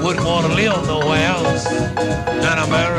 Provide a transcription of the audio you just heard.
wouldn't want to live nowhere else than America.